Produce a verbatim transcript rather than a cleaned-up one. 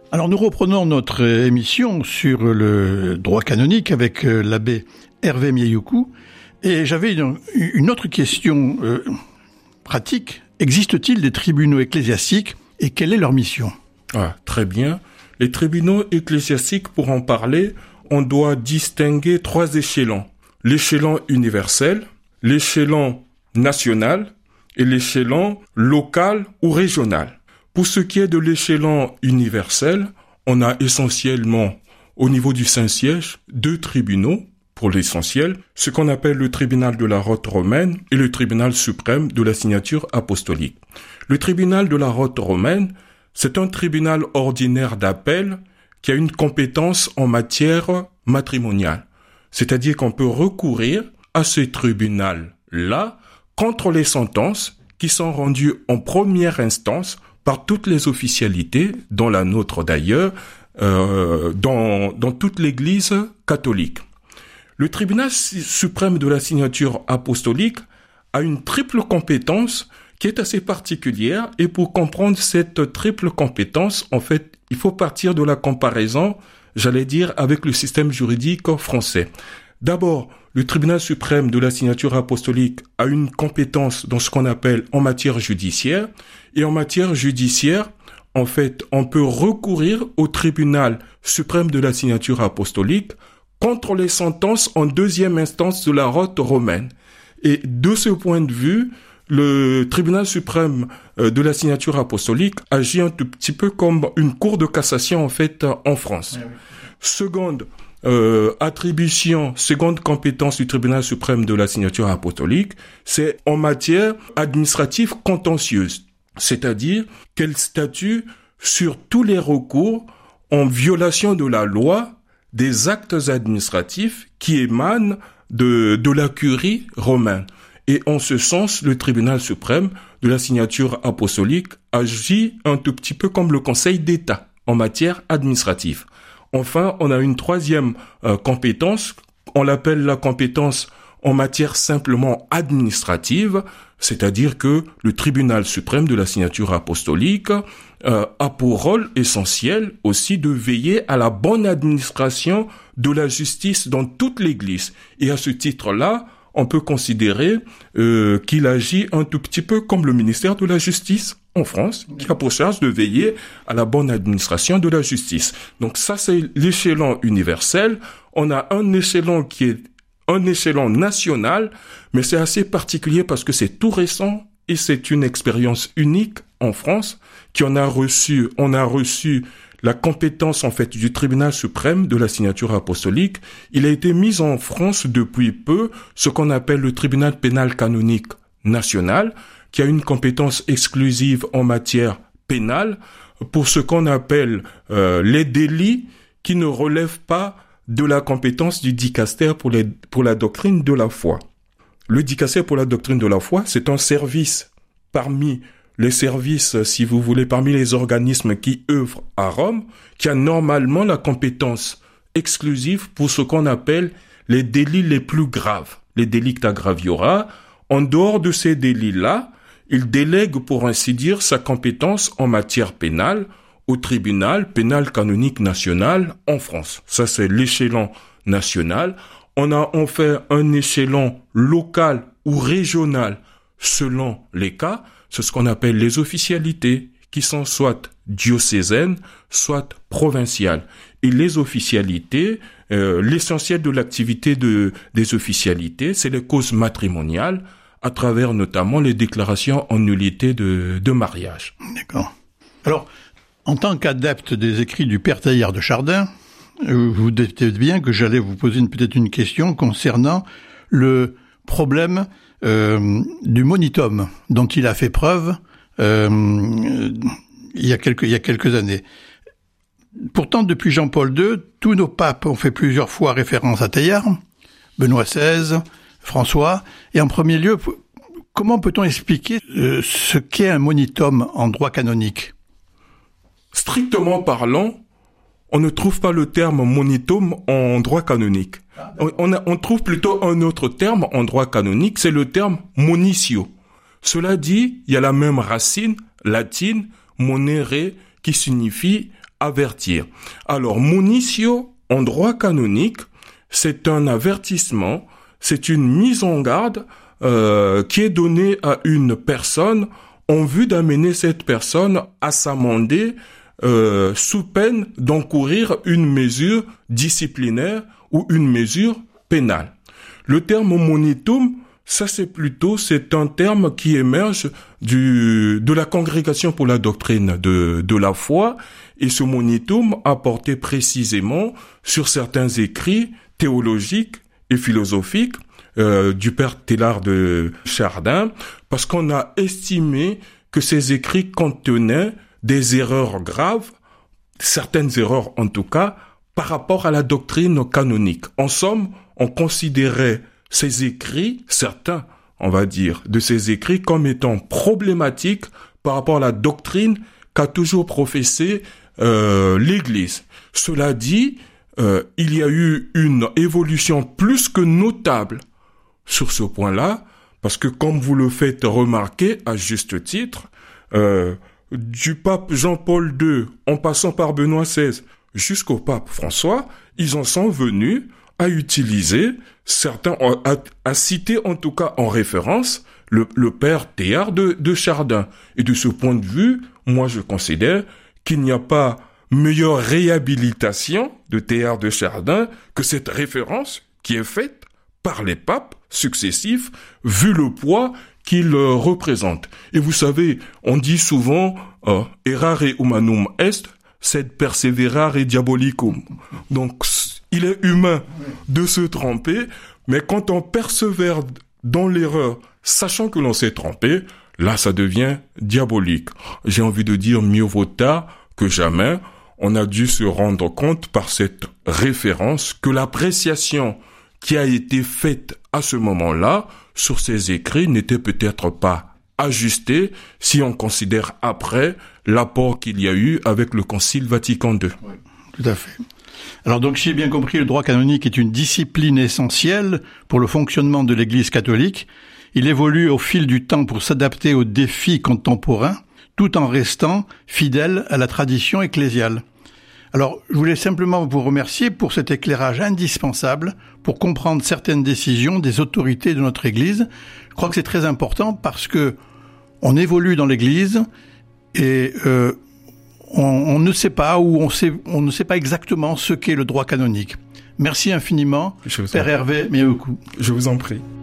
Alors nous reprenons notre émission sur le droit canonique avec l'abbé Hervé Mieyoukou, et j'avais une, une autre question euh, pratique. Existe-t-il des tribunaux ecclésiastiques et quelle est leur mission ? Ah, très bien. Les tribunaux ecclésiastiques, pour en parler, on doit distinguer trois échelons. L'échelon universel, l'échelon national et l'échelon local ou régional. Pour ce qui est de l'échelon universel, on a essentiellement, au niveau du Saint-Siège, deux tribunaux, pour l'essentiel, ce qu'on appelle le tribunal de la Rote romaine et le tribunal suprême de la signature apostolique. Le tribunal de la Rote romaine, c'est un tribunal ordinaire d'appel qui a une compétence en matière matrimoniale. C'est-à-dire qu'on peut recourir à ce tribunal-là contre les sentences qui sont rendues en première instance par toutes les officialités, dont la nôtre d'ailleurs, euh, dans, dans toute l'Église catholique. Le tribunal suprême de la signature apostolique a une triple compétence qui est assez particulière, et pour comprendre cette triple compétence, en fait, il faut partir de la comparaison, j'allais dire, avec le système juridique français. D'abord, le tribunal suprême de la signature apostolique a une compétence dans ce qu'on appelle en matière judiciaire, et en matière judiciaire, en fait, on peut recourir au tribunal suprême de la signature apostolique contre les sentences en deuxième instance de la Rote romaine. Et de ce point de vue, le tribunal suprême de la signature apostolique agit un tout petit peu comme une cour de cassation, en fait, en France. Oui. Seconde euh, attribution, seconde compétence du tribunal suprême de la signature apostolique, c'est en matière administrative contentieuse. C'est-à-dire qu'elle statue sur tous les recours en violation de la loi des actes administratifs qui émanent de, de la curie romaine. Et en ce sens, le tribunal suprême de la signature apostolique agit un tout petit peu comme le Conseil d'État en matière administrative. Enfin, on a une troisième euh, compétence, on l'appelle la compétence en matière simplement administrative, c'est-à-dire que le tribunal suprême de la signature apostolique euh, a pour rôle essentiel aussi de veiller à la bonne administration de la justice dans toute l'Église. Et à ce titre-là, on peut considérer euh, qu'il agit un tout petit peu comme le ministère de la Justice en France, qui a pour charge de veiller à la bonne administration de la justice. Donc ça, c'est l'échelon universel. On a un échelon qui est un échelon national, mais c'est assez particulier parce que c'est tout récent et c'est une expérience unique en France qui on a reçu, on a reçu la compétence, en fait, du tribunal suprême de la signature apostolique. Il a été mis en France depuis peu ce qu'on appelle le tribunal pénal canonique national, qui a une compétence exclusive en matière pénale pour ce qu'on appelle euh, les délits qui ne relèvent pas de la compétence du dicaster pour, les, pour la doctrine de la foi. Le dicaster pour la doctrine de la foi, c'est un service parmi les services, si vous voulez, parmi les organismes qui œuvrent à Rome, qui a normalement la compétence exclusive pour ce qu'on appelle les délits les plus graves, les delicta graviora. En dehors de ces délits-là, il délègue, pour ainsi dire, sa compétence en matière pénale au tribunal pénal canonique national en France. Ça, c'est l'échelon national. On a en fait un échelon local ou régional selon les cas. C'est ce qu'on appelle les officialités, qui sont soit diocésaines, soit provinciales. Et les officialités, euh, l'essentiel de l'activité de, des officialités, c'est les causes matrimoniales, à travers notamment les déclarations en nullité de, de mariage. D'accord. Alors, en tant qu'adepte des écrits du père Teilhard de Chardin, vous dites bien que j'allais vous poser une, peut-être une question concernant le problème euh, du monitum dont il a fait preuve euh, il y a quelques, il y a quelques années. Pourtant, depuis Jean-Paul deux, tous nos papes ont fait plusieurs fois référence à Teilhard, Benoît seize, François, et en premier lieu, comment peut-on expliquer euh, ce qu'est un monitum en droit canonique ? Strictement parlant, on ne trouve pas le terme monitum en droit canonique. On, on, a, on trouve plutôt un autre terme en droit canonique, c'est le terme monitio. Cela dit, il y a la même racine latine, monere, qui signifie avertir. Alors, munitio, en droit canonique, c'est un avertissement, c'est une mise en garde euh, qui est donnée à une personne en vue d'amener cette personne à s'amender euh, sous peine d'encourir une mesure disciplinaire ou une mesure pénale. Le terme monitum, ça c'est plutôt, c'est un terme qui émerge du, de la Congrégation pour la doctrine de, de la foi, et ce monitum a porté précisément sur certains écrits théologiques et philosophiques euh, du père Teilhard de Chardin, parce qu'on a estimé que ces écrits contenaient des erreurs graves, certaines erreurs en tout cas, par rapport à la doctrine canonique. En somme, on considérait ces écrits, certains, on va dire, de ces écrits comme étant problématiques par rapport à la doctrine qu'a toujours professée euh, l'Église. Cela dit, euh, il y a eu une évolution plus que notable sur ce point-là, parce que comme vous le faites remarquer à juste titre, euh, du pape Jean-Paul deux, en passant par Benoît seize, jusqu'au pape François, ils en sont venus à utiliser, certains, à, à citer en tout cas en référence, le, le père Teilhard de, de Chardin. Et de ce point de vue, moi je considère qu'il n'y a pas meilleure réhabilitation de Teilhard de Chardin que cette référence qui est faite par les papes successifs, vu le poids qu'ils euh, représentent. Et vous savez, on dit souvent euh, « errare humanum est, sed perseverare diabolicum ». Donc, il est humain de se tromper, mais quand on persévère dans l'erreur, sachant que l'on s'est trompé, là, ça devient diabolique. J'ai envie de dire mieux vaut tard que jamais. On a dû se rendre compte par cette référence que l'appréciation qui a été faite à ce moment-là sur ces écrits n'était peut-être pas ajustée si on considère après l'apport qu'il y a eu avec le Concile Vatican deux. Oui, tout à fait. Alors donc, si j'ai bien compris, le droit canonique est une discipline essentielle pour le fonctionnement de l'Église catholique. Il évolue au fil du temps pour s'adapter aux défis contemporains, tout en restant fidèle à la tradition ecclésiale. Alors, je voulais simplement vous remercier pour cet éclairage indispensable pour comprendre certaines décisions des autorités de notre Église. Je crois que c'est très important parce que on évolue dans l'Église et euh, on, on ne sait pas ou on, sait, on ne sait pas exactement ce qu'est le droit canonique. Merci infiniment, Père Hervé Miaoukou. Je vous en prie.